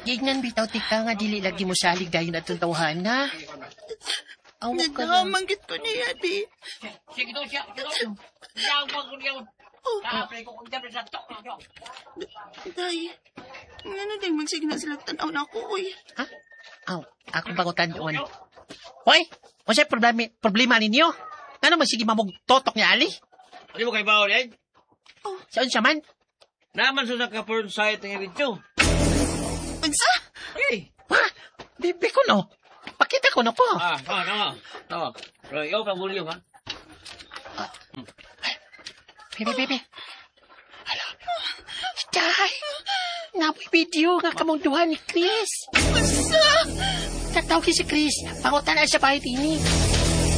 Giingnan bitaw tika nga dili lagi mo salig dayon atong tawhana. Awak ka na. Nadaman gito niya, di. Sige to siya. Yawag ko niya. Kapre ko kung dyan sa tok. Day, ano din magsigna sila tanaw na ako, uy. Ha? Aw, ako bagutan doon. Hoy, o siya problema ninyo? Ano magsige mamog totok niya, Ali? Ano mo kayo ba ulit? Saan siya man? Naman sa naka-porn site ng video. Unsa? Hey! Ha? Bibi ko no. Pakita ko na po. Tama. Pero ikaw ka muli ha? Bibi. Hala. Chay! Napoy video nga kamong duha ni Chris. Unsa? Tatawag si Chris. Pangutan na siya bahay tini.